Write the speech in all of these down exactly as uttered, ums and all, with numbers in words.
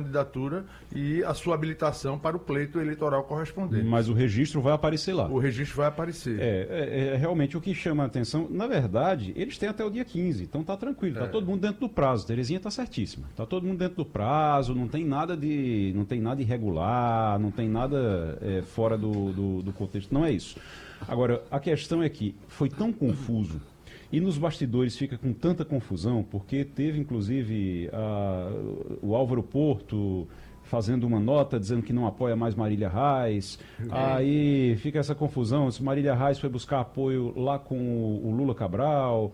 candidatura e a sua habilitação para o pleito eleitoral correspondente. Mas o registro vai aparecer lá. O registro vai aparecer. É, é, é realmente o que chama a atenção. Na verdade, eles têm até o dia quinze, então tá tranquilo, tá É. todo mundo dentro do prazo. Terezinha tá certíssima. Tá todo mundo dentro do prazo, não tem nada de, não tem nada irregular, não tem nada é, fora do, do, do contexto. Não é isso. Agora, a questão é que foi tão confuso. E nos bastidores fica com tanta confusão, porque teve, inclusive, a, o Álvaro Porto fazendo uma nota dizendo que não apoia mais Marília Reis. É. Aí fica essa confusão, se Marília Reis foi buscar apoio lá com o, o Lula Cabral,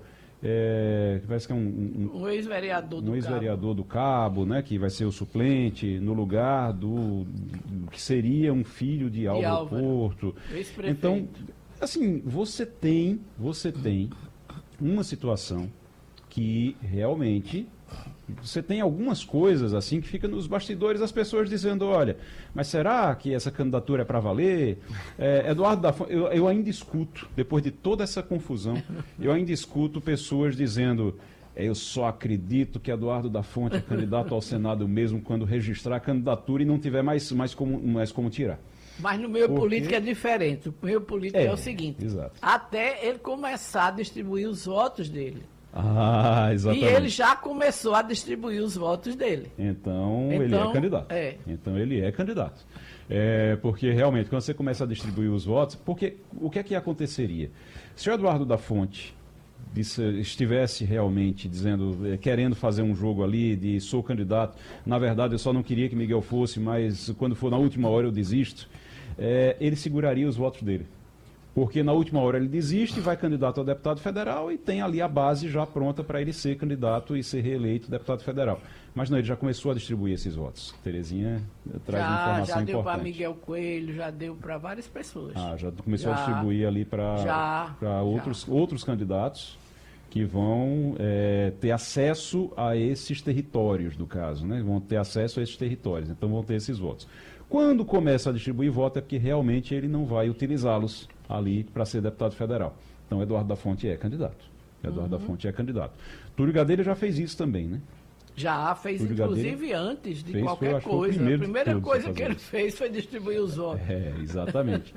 é, que parece que é um... Um, um ex-vereador do, um ex-vereador do Cabo, né, que vai ser o suplente no lugar do, do que seria um filho de Álvaro, de Álvaro Porto. Então, assim, você tem, você tem... uma situação que realmente você tem algumas coisas assim que fica nos bastidores, as pessoas dizendo, olha, mas será que essa candidatura é para valer? É, Eduardo da Fonte, eu, eu ainda escuto, depois de toda essa confusão, eu ainda escuto pessoas dizendo, eu só acredito que Eduardo da Fonte é candidato ao Senado mesmo quando registrar a candidatura e não tiver mais, mais, como, mais como tirar. Mas no meio Porque... político é diferente. O meio político é, é o seguinte, exato. Até ele começar a distribuir os votos dele. Ah, exatamente. E ele já começou a distribuir os votos dele. Então, então ele é candidato. É. Então ele é candidato. É, porque realmente, quando você começa a distribuir os votos, porque o que é que aconteceria? Se o Eduardo da Fonte disse, estivesse realmente dizendo, querendo fazer um jogo ali de sou candidato, na verdade eu só não queria que Miguel fosse, mas quando for na última hora eu desisto, é, ele seguraria os votos dele. Porque na última hora ele desiste, vai candidato a deputado federal e tem ali a base já pronta para ele ser candidato e ser reeleito deputado federal. Mas não, ele já começou a distribuir esses votos. Terezinha traz já, uma informação já deu importante. para Miguel Coelho, já deu para várias pessoas. Ah, já começou já, a distribuir ali para outros, outros candidatos que vão é, ter acesso a esses territórios, do caso, né? Vão ter acesso a esses territórios, então vão ter esses votos. Quando começa a distribuir voto é porque realmente ele não vai utilizá-los ali para ser deputado federal. Então, Eduardo da Fonte é candidato. Eduardo uhum. da Fonte é candidato. Túlio Gadelha já fez isso também, né? Já fez, Túlio inclusive, Gadelha antes de fez, qualquer foi, coisa. A primeira coisa que ele fez foi distribuir os votos. É, exatamente.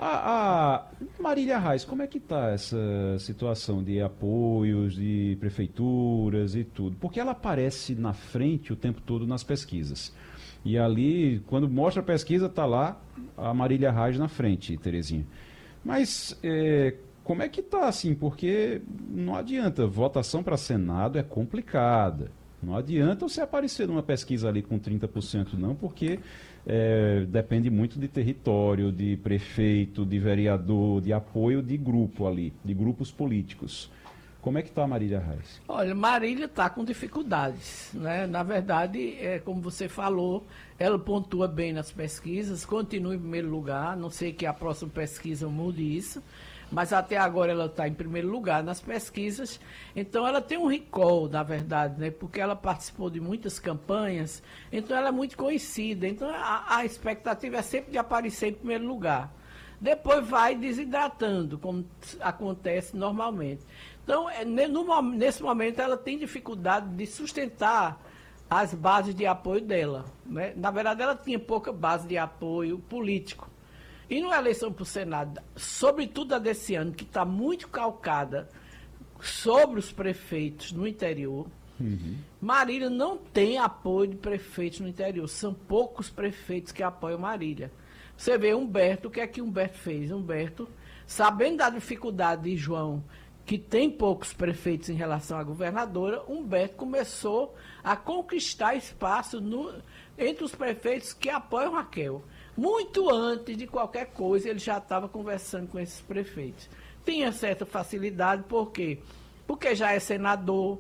a, a Marília Reis, como é que está essa situação de apoios, de prefeituras e tudo? Porque ela aparece na frente o tempo todo nas pesquisas. E ali, quando mostra a pesquisa, está lá a Marília Reis na frente, Terezinha. Mas é, como é que está assim? Porque não adianta, votação para Senado é complicada. Não adianta você aparecer numa pesquisa ali com trinta por cento não, porque é, depende muito de território, de prefeito, de vereador, de apoio de grupo ali, de grupos políticos. Como é que está a Marília Reis? Olha, Marília está com dificuldades, né? Na verdade, é, como você falou, ela pontua bem nas pesquisas, continua em primeiro lugar, não sei que a próxima pesquisa mude isso, mas até agora ela está em primeiro lugar nas pesquisas, então ela tem um recall, na verdade, né? Porque ela participou de muitas campanhas, então ela é muito conhecida, então a, a expectativa é sempre de aparecer em primeiro lugar. Depois vai desidratando, como acontece normalmente. Então, no, nesse momento, ela tem dificuldade de sustentar as bases de apoio dela, né? Na verdade, ela tinha pouca base de apoio político. E numa eleição para o Senado, sobretudo a desse ano, que está muito calcada sobre os prefeitos no interior, uhum. Marília não tem apoio de prefeitos no interior. São poucos prefeitos que apoiam Marília. Você vê Humberto, o que é que Humberto fez? Humberto, sabendo da dificuldade de João, que tem poucos prefeitos em relação à governadora, Humberto começou a conquistar espaço no, entre os prefeitos que apoiam Raquel. Muito antes de qualquer coisa, ele já estava conversando com esses prefeitos. Tinha certa facilidade, por quê? Porque já é senador,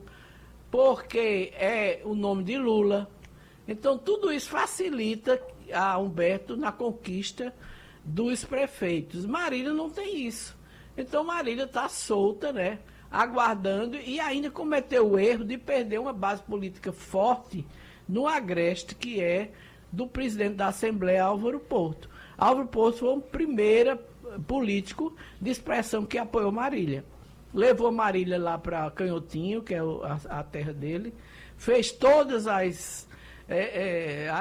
porque é o nome de Lula. Então, tudo isso facilita a Humberto na conquista dos prefeitos. Marília não tem isso. Então, Marília está solta, né, aguardando, e ainda cometeu o erro de perder uma base política forte no agreste, que é do presidente da Assembleia, Álvaro Porto. Álvaro Porto foi o primeiro político de expressão que apoiou Marília. Levou Marília lá para Canhotinho, que é a, a terra dele, fez todas as... É, é,